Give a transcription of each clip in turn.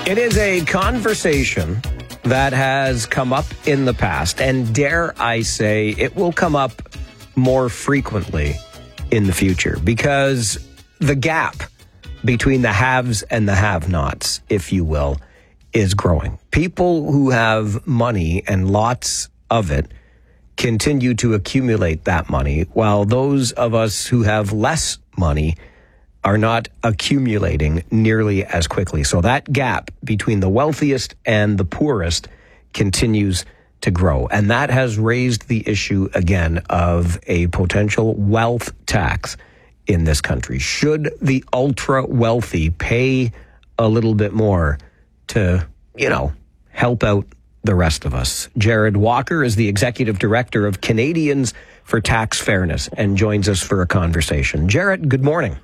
It is a conversation that has come up in the past, and dare I say, it will come up more frequently in the future, because the gap between the haves and the have-nots, if you will, is growing. People who have money and lots of it continue to accumulate that money, while those of us who have less money are not accumulating nearly as quickly. So that gap between the wealthiest and the poorest continues to grow. And that has raised the issue again of a potential wealth tax in this country. Should the ultra wealthy pay a little bit more to, help out the rest of us? Jared Walker is the executive director of Canadians for Tax Fairness and joins us for a conversation. Jared, good morning.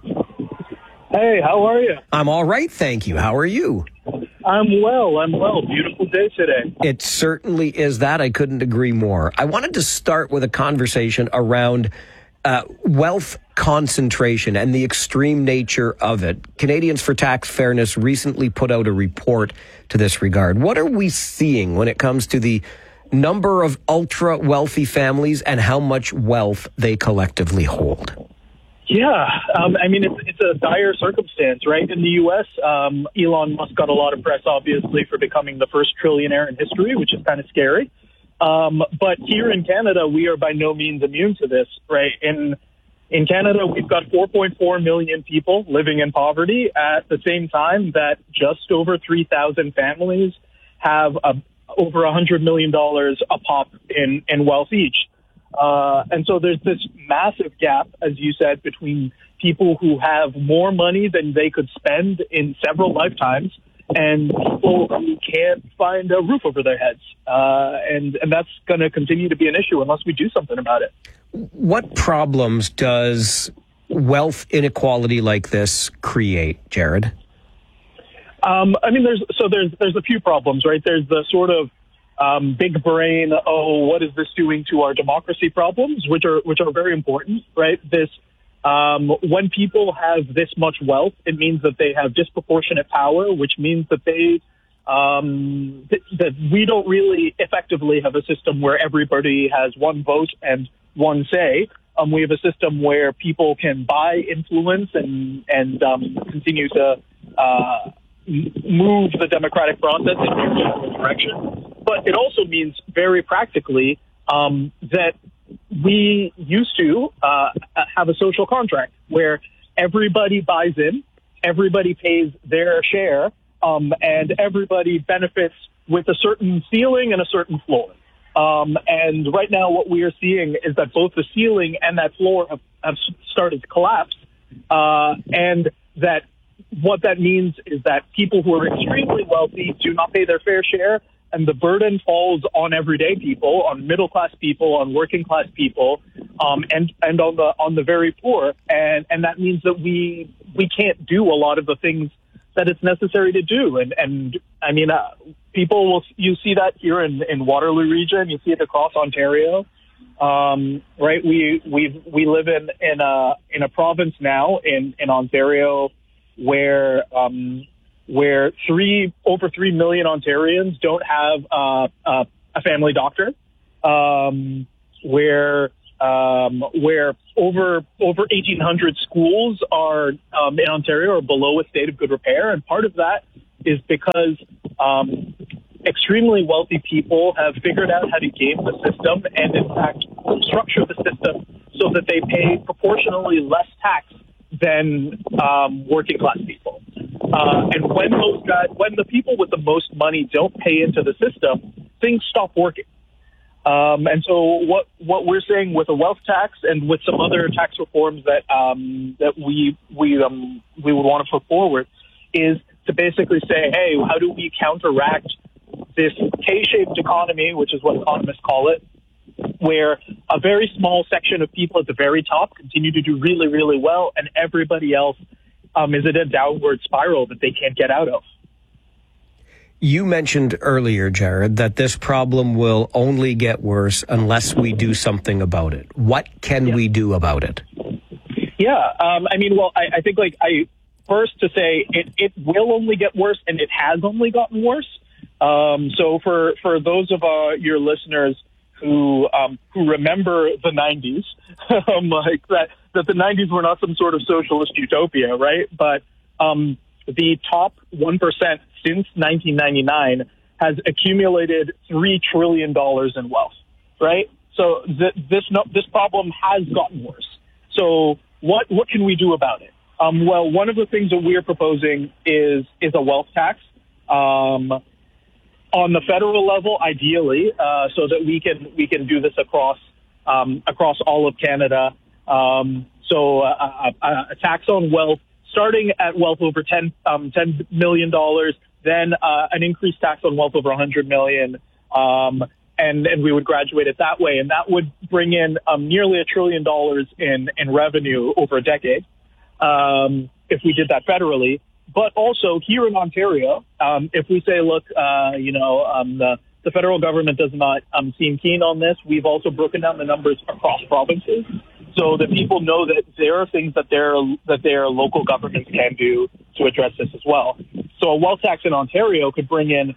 Hey, how are you? I'm all right, thank you. How are you? I'm well. Beautiful day today. It certainly is that. I couldn't agree more. I wanted to start with a conversation around wealth concentration and the extreme nature of it. Canadians for Tax Fairness recently put out a report to this regard. What are we seeing when it comes to the number of ultra-wealthy families and how much wealth they collectively hold? Yeah, it's a dire circumstance, right? In the U.S., Elon Musk got a lot of press, obviously, for becoming the first trillionaire in history, which is kind of scary. But here in Canada, we are by no means immune to this, right? In Canada, we've got 4.4 million people living in poverty at the same time that just over 3,000 families have over $100 million a pop in wealth each. And so there's this massive gap, as you said, between people who have more money than they could spend in several lifetimes and people who can't find a roof over their heads. And that's going to continue to be an issue unless we do something about it. What problems does wealth inequality like this create, Jared? There's a few problems, right? There's the sort of big brain, what is this doing to our democracy problems, which are very important, right? When people have this much wealth, it means that they have disproportionate power, which means that that we don't really effectively have a system where everybody has one vote and one say. We have a system where people can buy influence and continue to move the democratic process in a general direction. But it also means very practically that we used to have a social contract where everybody buys in, everybody pays their share, and everybody benefits with a certain ceiling and a certain floor. And right now what we are seeing is that both the ceiling and that floor have started to collapse, and that what that means is that people who are extremely wealthy do not pay their fair share, and the burden falls on everyday people, on middle-class people, on working-class people, and on the very poor. And that means that we can't do a lot of the things that it's necessary to do. You see that here in Waterloo region. You see it across Ontario, right? We live in a province now in Ontario where over 3 million Ontarians don't have a family doctor, where over 1,800 schools are in Ontario are below a state of good repair, and part of that is because extremely wealthy people have figured out how to game the system and, in fact, structure the system so that they pay proportionally less tax than working class people. And when the people with the most money don't pay into the system, things stop working. And so what we're saying with a wealth tax and with some other tax reforms that we would want to put forward is to basically say, hey, how do we counteract this K-shaped economy, which is what economists call it, where a very small section of people at the very top continue to do really, really well, and everybody else is in a downward spiral that they can't get out of. You mentioned earlier, Jared, that this problem will only get worse unless we do something about it. What can we do about it? Yeah, I think first to say it will only get worse, and it has only gotten worse. So for those of your listeners who remember the 90s, like that the 90s were not some sort of socialist utopia, right? But the top 1% since 1999 has accumulated $3 trillion in wealth, right? So this problem has gotten worse. So what can we do about it? Well, one of the things that we're proposing is a wealth tax on the federal level, ideally, so that we can do this across all of Canada. So a tax on wealth, starting at wealth over $10 million, then an increased tax on wealth over $100 million, and we would graduate it that way, and that would bring in nearly $1 trillion in revenue over a decade if we did that federally. But also here in Ontario, if we say, look, the federal government does not seem keen on this, we've also broken down the numbers across provinces so that people know that there are things that their local governments can do to address this as well. So a wealth tax in Ontario could bring in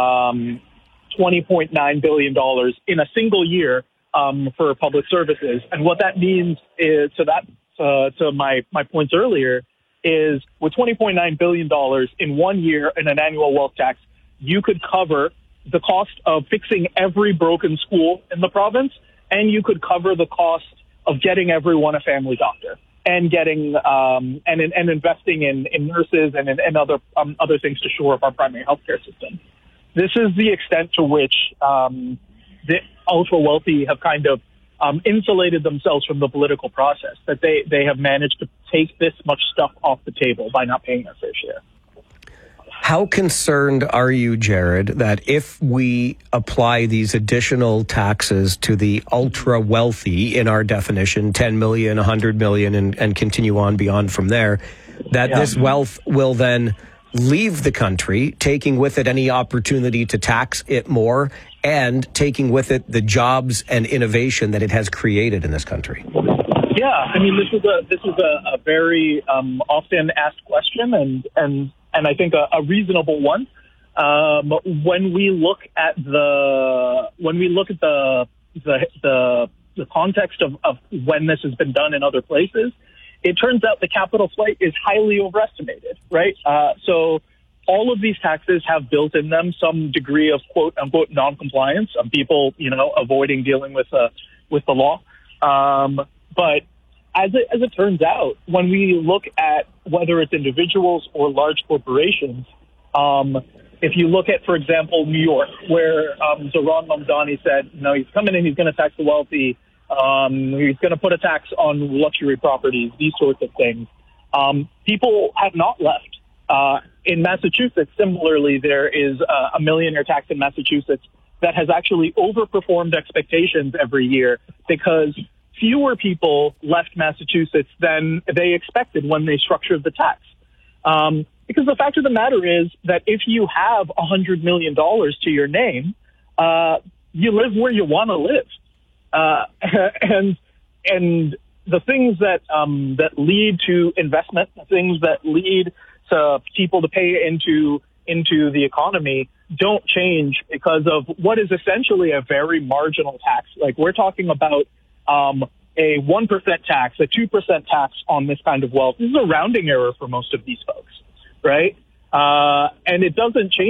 $20.9 billion in a single year for public services. And what that means is, to my points earlier, is with $20.9 billion in 1 year in an annual wealth tax, you could cover the cost of fixing every broken school in the province, and you could cover the cost of getting everyone a family doctor and getting and investing in nurses and other things to shore up our primary healthcare system. This is the extent to which the ultra wealthy have kind of insulated themselves from the political process, that they have managed to take this much stuff off the table by not paying their fair share. How concerned are you, Jared, that if we apply these additional taxes to the ultra wealthy in our definition, 10 million, 100 million, and continue on beyond from there, that this wealth will then leave the country, taking with it any opportunity to tax it more and taking with it the jobs and innovation that it has created in this country? Yeah, I mean, this is a very often asked question, and I think a reasonable one. When we look at the context of when this has been done in other places, it turns out the capital flight is highly overestimated, right? So all of these taxes have built in them some degree of quote unquote non-compliance, people, avoiding dealing with the law. But as it turns out, when we look at whether it's individuals or large corporations, if you look at, for example, New York, where Zohran Mamdani said, he's coming in, he's going to tax the wealthy, he's going to put a tax on luxury properties, these sorts of things. People have not left. In Massachusetts, similarly, there is a millionaire tax in Massachusetts that has actually overperformed expectations every year because fewer people left Massachusetts than they expected when they structured the tax. Because the fact of the matter is that if you have $100 million to your name, you live where you want to live. And the things that lead to investment, the things that lead to people to pay into the economy don't change because of what is essentially a very marginal tax. Like, we're talking about a 1% tax, a 2% tax on this kind of wealth. This is a rounding error for most of these folks, right? And it doesn't change